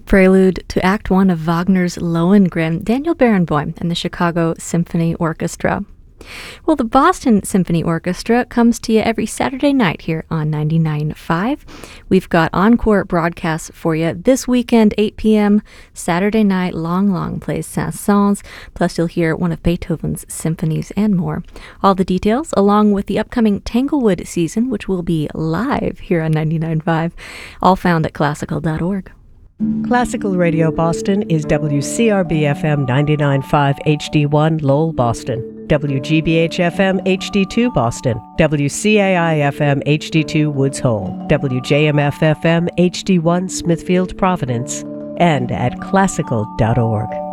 prelude to Act One of Wagner's Lohengrin, Daniel Barenboim and the Chicago Symphony Orchestra. Well, the Boston Symphony Orchestra comes to you every Saturday night here on 99.5. We've got encore broadcasts for you this weekend, 8 p.m. Saturday night. Long plays Saint-Saëns, plus you'll hear one of Beethoven's symphonies and more. All the details, along with the upcoming Tanglewood season, which will be live here on 99.5, all found at classical.org. Classical Radio Boston is WCRB-FM 99.5 HD1 Lowell, Boston. WGBH-FM HD2 Boston, WCAI-FM HD2 Woods Hole, WJMF-FM HD1 Smithfield, Providence, and at classical.org.